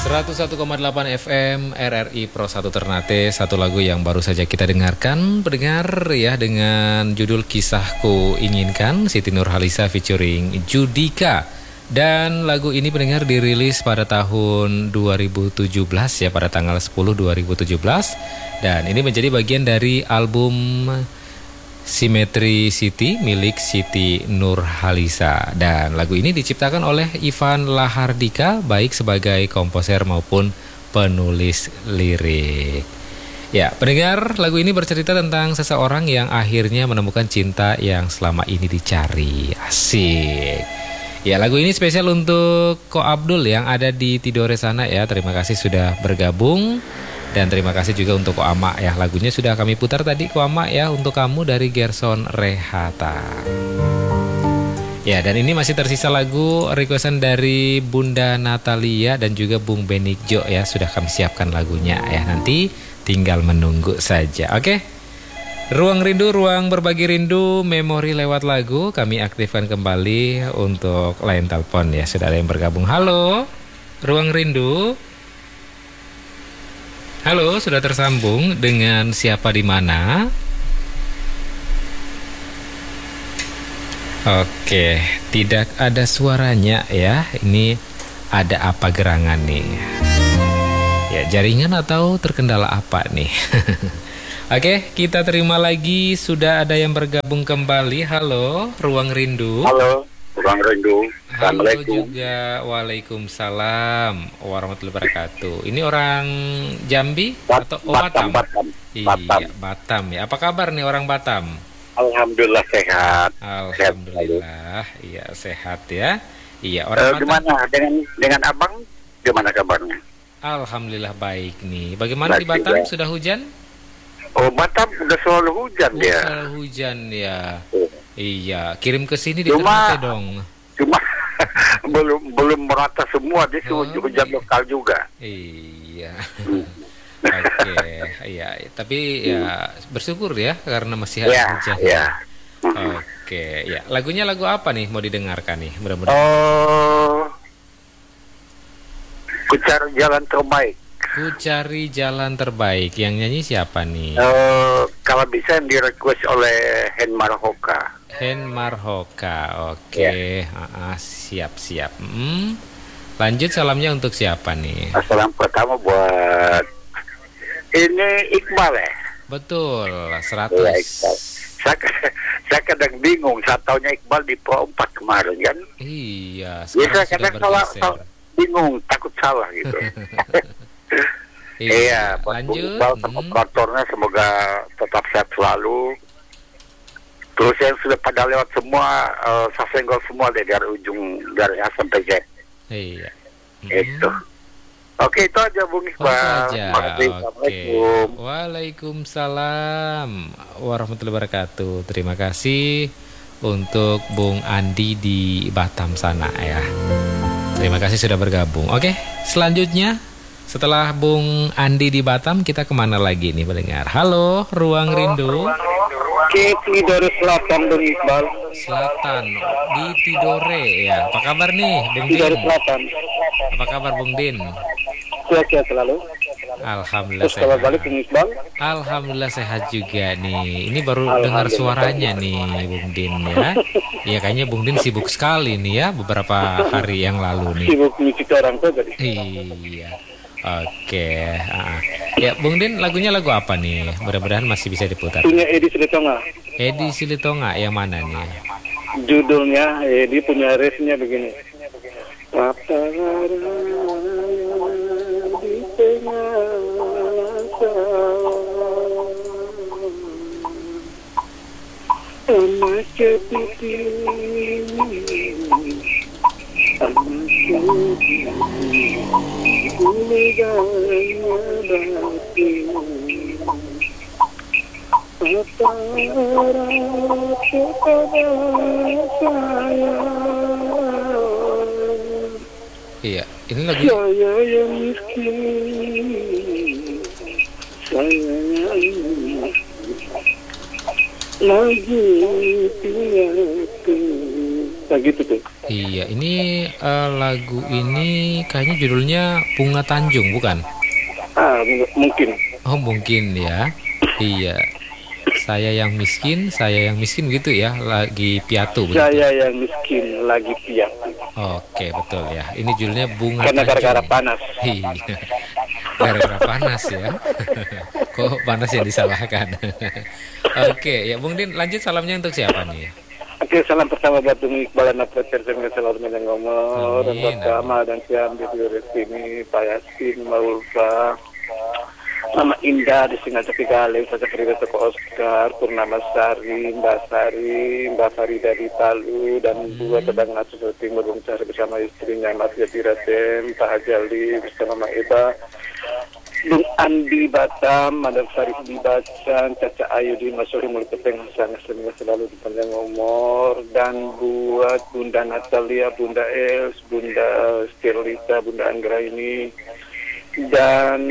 101,8 FM RRI Pro 1 Ternate. Satu lagu yang baru saja kita dengarkan, pendengar ya, dengan judul Kisahku Inginkan, Siti Nurhaliza featuring Judika. Dan lagu ini pendengar dirilis pada tahun 2017 ya, pada tanggal 10 2017. Dan ini menjadi bagian dari album Simetri Siti milik Siti Nurhaliza. Dan lagu ini diciptakan oleh Ivan Lahardika, baik sebagai komposer maupun penulis lirik. Ya, pendengar, lagu ini bercerita tentang seseorang yang akhirnya menemukan cinta yang selama ini dicari. Asik. Ya, lagu ini spesial untuk Ko Abdul yang ada di Tidore sana ya. Terima kasih sudah bergabung. Dan terima kasih juga untuk Ko Ama ya. Lagunya sudah kami putar tadi, Ko Ama ya, untuk kamu dari Gerson Rehata. Ya, dan ini masih tersisa lagu requestan dari Bunda Natalia dan juga Bung Benigjo ya. Sudah kami siapkan lagunya ya. Nanti tinggal menunggu saja. Oke. Ruang rindu, ruang berbagi rindu, memori lewat lagu. Kami aktifkan kembali untuk line telepon ya. Sudah ada yang bergabung. Halo, Ruang Rindu. Halo, sudah tersambung dengan siapa di mana? Oke, tidak ada suaranya ya. Ini ada apa gerangan nih? Ya, jaringan atau terkendala apa nih? Oke, kita terima lagi. Sudah ada yang bergabung kembali. Halo, Ruang Rindu. Halo, Ruang Rindu. Halo juga, waalaikumsalam warahmatullahi wabarakatuh. Ini orang Jambi atau Batam? Iya, Batam ya. Apa kabar nih orang Batam? Alhamdulillah sehat. Alhamdulillah, iya sehat ya. Iya, orang Batam. Gimana dengan abang? Gimana kabarnya? Alhamdulillah baik nih. Bagaimana di Batam? Sudah hujan? Oh, Batam udah selalu hujan ya. Selalu hujan ya. Iya, kirim ke sini di Ternate dong. Cuma belum merata semua, dia hujan lokal juga. Iya. Oke, iya. Tapi ya bersyukur ya karena masih ada hujan. Iya. Oke, ya. Lagunya lagu apa nih mau didengarkan nih? Mudah-mudahan. Ku cari jalan terbaik. Ku cari jalan terbaik. Yang nyanyi siapa nih? Kalau bisa yang di-request oleh Hen Marhoka. Hen Marhoka, oke. Siap-siap. Lanjut, salamnya untuk siapa nih? Salam pertama buat ini Iqbal ya? Betul, 100. Ya, Iqbal. Saya kadang bingung, saya taunya Iqbal di Pro 4 kemarin kan? Iya, saya kadang salah, bingung, takut salah gitu. Iya, lanjut. Iqbal sama operatornya semoga tetap sehat selalu. Terus yang sudah pada lewat semua, saya senggol semua deh dari ujung, dari A sampai Z. Iya. Itu. Oke, itu aja Bung Iqbal. Assalamualaikum. Waalaikumsalam warahmatullahi wabarakatuh. Terima kasih untuk Bung Andi di Batam sana ya. Terima kasih sudah bergabung. Oke, selanjutnya setelah Bung Andi di Batam, kita kemana lagi nih pendengar? Halo, Ruang Rindu. Ke Tidore Selatan, Bung Iqbal. Selatan, di Tidore ya. Apa kabar nih, Bung Din? Tidore Selatan. Apa kabar, Bung Din? Sehat selalu. Alhamdulillah terus sehat. Balik, Bung Iqbal. Alhamdulillah sehat juga nih. Ini baru dengar suaranya nih, Bung Din ya. Iya, kayaknya Bung Din sibuk sekali nih ya beberapa hari yang lalu nih. Sibuk ngisi orang tuh tadi. Iya. Oke. Ya, Bung Din, lagunya lagu apa nih? Mudah-mudahan masih bisa diputar. Punya Edi Silitonga. Edi Silitonga yang mana nih? Judulnya Edi punya refnya begini. Di tengah anak keputih, anak iya, ini lagu saya yang miskin, saya yang lagi piatu. Nah gitu tuh. Iya, ini lagu ini kayaknya judulnya Bunga Tanjung, bukan? Mungkin. Oh, mungkin ya. Iya. Saya yang miskin gitu ya, lagi piatu begitu. Saya yang miskin lagi piatu. Oke, betul ya. Ini judulnya Bunga Karena Tanjung. gara-gara panas. Iya. Gara-gara panas ya. Kok panas yang disalahkan? Oke, ya Bung Din, lanjut salamnya untuk siapa nih? Oke, salam pertama buat Bung Iqbal dan Apresiasi selalu ngomong dan buat Kama dan Siam di sini, Pak Yasin, Mbak Ulfa, Mama Indah di Singaca Pigale, Saja Frida Toko Oscar, Purnama Sari, Mbak Farida di Palu, dan buat Tedang Natsu Timur Bung Cari bersama istrinya Mas Yati Raden, Pak Hajali bersama Mak Eba, Bung Andi Batam, Madam Sarif di Bacan, Caca Ayu di Masuri Mulut Peteng, sangat selalu dipanjang umur, dan buat Bunda Natalia, Bunda Els, Bunda Sterlita, Bunda Anggra ini, dan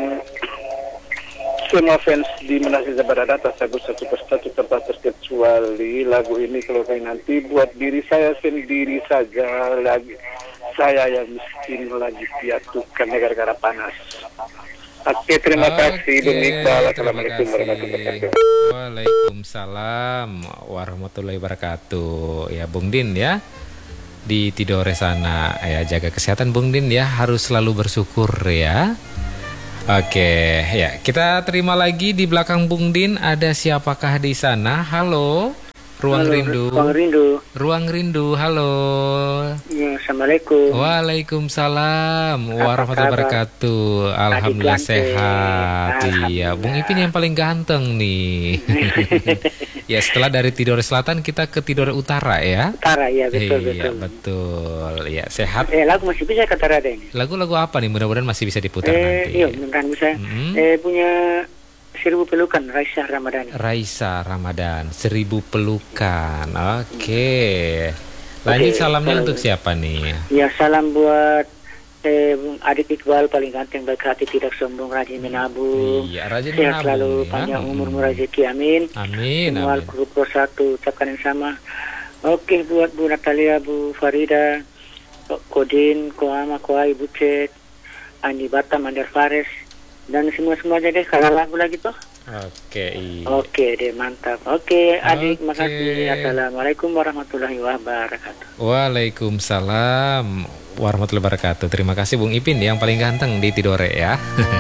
semua fans di Manasih Zabarada atas lagu satu persatu tempat terkecuali. Lagu ini kalau nanti buat diri saya sendiri saja, lagi saya yang miskin lagi piatu karena gara-gara panas. Oke, terima kasih Bung Iqbal. Assalamualaikum warahmatullahi wabarakatuh. Waalaikumsalam warahmatullahi wabarakatuh. Ya Bung Din ya, di Tidore sana ya, jaga kesehatan Bung Din ya, harus selalu bersyukur ya. Oke, ya kita terima lagi di belakang Bung Din, ada siapakah di sana? Halo, Ruang Rindu. Ruang Rindu, halo. Ya, Assalamualaikum. Waalaikumsalam warahmatullahi wabarakatuh. Alhamdulillah sehat. Iya, Bung Ipin yang paling ganteng nih. Ya, setelah dari Tidore Selatan kita ke Tidore Utara ya. Utara ya, betul. Iya, betul. Ya, sehat. Lagu masih bisa kata Raden. Lagu-lagu apa nih? Mudah-mudahan masih bisa diputar nanti. Iya, mudah-mudahan bisa. Punya 1000 pelukan Raisa Ramadan. Raisa Ramadan, 1000 pelukan. Oke. Lanjut salamnya untuk siapa nih? Ya, salam buat Adik Iqbal, paling ganteng, baik hati, tidak sombong, rajin menabung. Iya, rajin sehat menabung. selalu, panjang umur, murah rezeki, amin. Amin. Semua grup satu ucapkan yang sama. Oke, buat Bu Natalia, Bu Farida, Kodin, Koama, Koai, Bucet, Andi Batam, Andar Fares, dan semua-semuanya deh. Kalau lagu lagi tuh. Oke, iya. Oke deh, mantap. Oke, adik, makasih. Assalamualaikum warahmatullahi wabarakatuh. Waalaikumsalam warahmatullahi wabarakatuh. Terima kasih Bung Ipin yang paling ganteng di Tidore ya.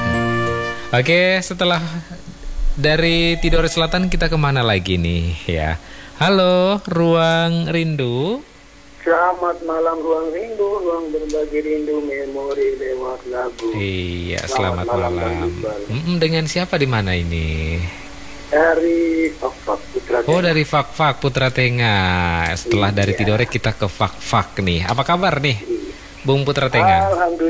Oke, setelah dari Tidore Selatan kita kemana lagi nih ya? Halo, Ruang Rindu. Selamat malam Ruang Rindu, ruang berbagi rindu, memori lewat lagu. Iya, selamat malam. Dengan siapa di mana ini? Dari Fak Putra Tengah. Oh, dari Fak Putra Tengah. Setelah dari Tidore kita ke Fak nih. Apa kabar nih, Bung Putra Tengah?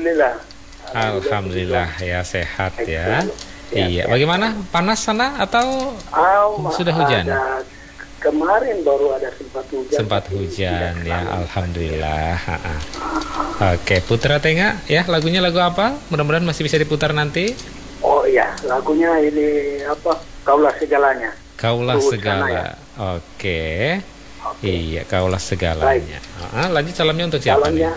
Alhamdulillah ya, sehat ya. Iya, bagaimana? Panas sana atau sudah hujan? Kemarin baru ada sempat hujan. Ya, alhamdulillah. Oke, Putra Tengah ya, lagunya lagu apa? Mudah-mudahan masih bisa diputar nanti. Oh iya, lagunya ini apa? Kaulah segalanya. Kaulah segala. Ya. Oke. Iya, kaulah segalanya. Lanjut salamnya untuk siapa nih?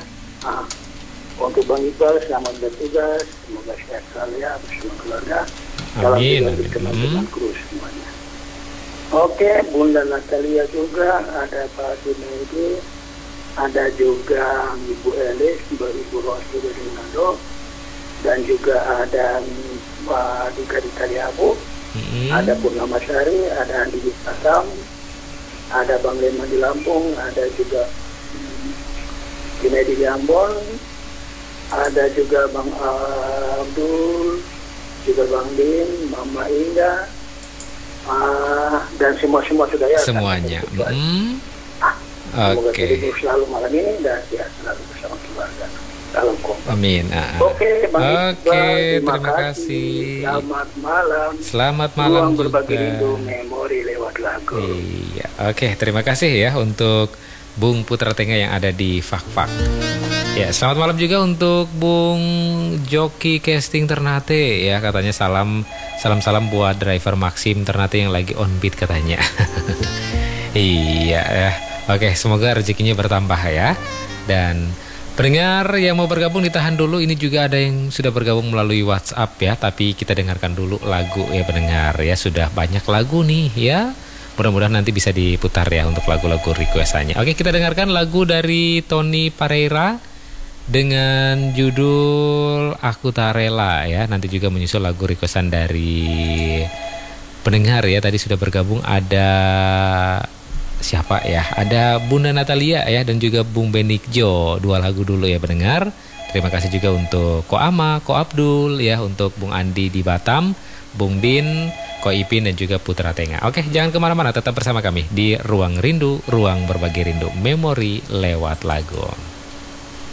Untuk Bang Iqbal, selamat bertugas, semoga sehat selalu ya bersama keluarga. Amin. Teman-teman kru semuanya. Oke, Bunda Natalia juga, ada Pak Junedi, ada juga Ibu Elis, Ibu Ros juga di Manado, dan juga ada Pak Dika di Taliabu, ada Purnama Sari, ada Andi di Batam, ada Bang Lema di Lampung, ada juga Junedi di Ambon, ada juga Bang Abdul, juga Bang Din, Mama Indah, dan semua sudah ya. Semuanya. Oke. Selalu malam ini dan ya selalu bersama keluarga. Dalam kompak. Amin. Oke, Bang Iqbal, terima kasih. Selamat malam. Selamat malam juga. Berbagi rindu, memori lewat lagu. Iya. Oke, terima kasih ya untuk Bung Putra Tengah yang ada di Fak. Ya, selamat malam juga untuk Bung Joki Casting Ternate ya, katanya salam buat driver Maxim Ternate yang lagi on beat katanya. Iya ya. Oke, semoga rezekinya bertambah ya. Dan pendengar yang mau bergabung ditahan dulu, ini juga ada yang sudah bergabung melalui WhatsApp ya, tapi kita dengarkan dulu lagu ya pendengar ya, sudah banyak lagu nih ya. Mudah-mudahan nanti bisa diputar ya untuk lagu-lagu requestannya. Oke, kita dengarkan lagu dari Tony Pareira dengan judul Aku Tak Rela ya. Nanti juga menyusul lagu requestan dari pendengar ya. Tadi sudah bergabung ada siapa ya? Ada Bunda Natalia ya dan juga Bung Benikjo. Dua lagu dulu ya pendengar. Terima kasih juga untuk Ko Ama, Ko Abdul ya, untuk Bung Andi di Batam, Bung Din, Ko Ipin dan juga Putra Tenga. Oke, jangan kemana-mana, tetap bersama kami di Ruang Rindu, Ruang Berbagi Rindu, Memori lewat lagu.